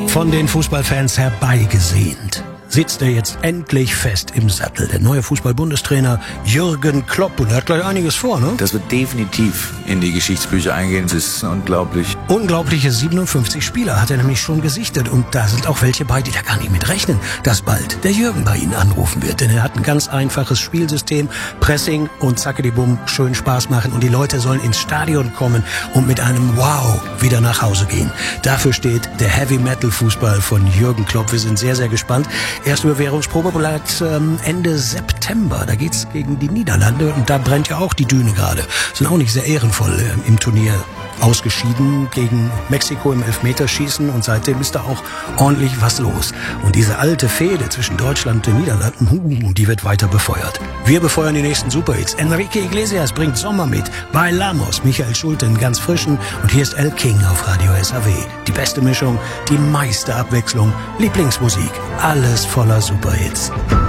Von den Fußballfans herbeigesehnt sitzt er jetzt endlich fest im Sattel. Der neue Fußball-Bundestrainer Jürgen Klopp. Und er hat gleich einiges vor, ne? Das wird definitiv in die Geschichtsbücher eingehen. Das ist unglaublich. Unglaubliche 57 Spieler hat er nämlich schon gesichtet. Und da sind auch welche bei, die da gar nicht mit rechnen, dass bald der Jürgen bei ihnen anrufen wird. Denn er hat ein ganz einfaches Spielsystem. Pressing und Zackedi-Bumm, schön Spaß machen. Und die Leute sollen ins Stadion kommen und mit einem Wow wieder nach Hause gehen. Dafür steht der Heavy-Metal-Fußball von Jürgen Klopp. Wir sind sehr, sehr gespannt. Erste Bewährungsprobe bleibt Ende September. Da geht's gegen die Niederlande und da brennt ja auch die Düne gerade. Sind auch nicht sehr ehrenvoll im Turnier ausgeschieden gegen Mexiko im Elfmeterschießen und seitdem ist da auch ordentlich was los. Und diese alte Fehde zwischen Deutschland und den Niederlanden, die wird weiter befeuert. Wir befeuern die nächsten Superhits. Enrique Iglesias bringt Sommer mit. Bailamos, Michael Schulte, einen ganz frischen. Und hier ist El King auf Radio SAW. Die beste Mischung, die meiste Abwechslung, Lieblingsmusik, alles voller Superhits.